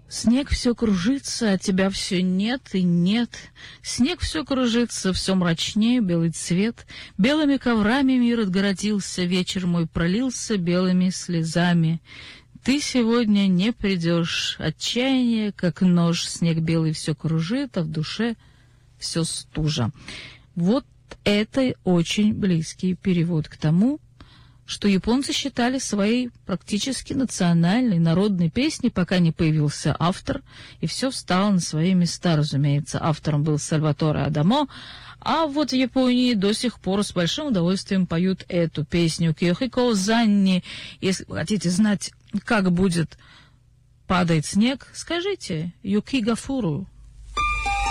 Снег все кружится, а тебя все нет и нет. Снег все кружится, все мрачнее, белый цвет. Белыми коврами мир отгородился, вечер мой пролился белыми слезами. Ты сегодня не придешь, отчаяние, как нож, снег белый все кружит, а в душе все стужа. Вот это очень близкий перевод к тому, что японцы считали своей практически национальной народной песней, пока не появился автор, и все встало на свои места, разумеется. Автором был Сальваторе Адамо, а вот в Японии до сих пор с большим удовольствием поют эту песню «Киохико Занни». Если вы хотите знать, как будет падать снег, скажите «Юки Гафуру».